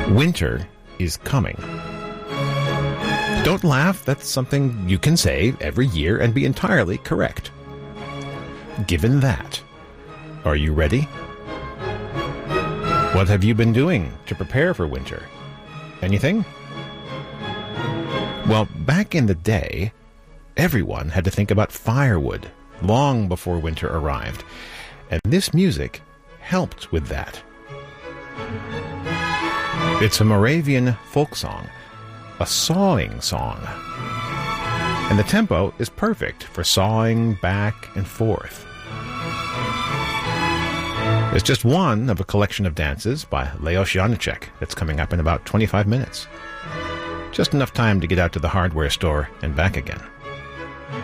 Winter is coming. Don't laugh, that's something you can say every year and be entirely correct. Given that, are you ready? What have you been doing to prepare for winter? Anything? Well, back in the day, everyone had to think about firewood long before winter arrived, and this music helped with that. It's a Moravian folk song, a sawing song, and the tempo is perfect for sawing back and forth. It's just one of a collection of dances by Leos Janicek that's coming up in about 25 minutes. Just enough time to get out to the hardware store and back again.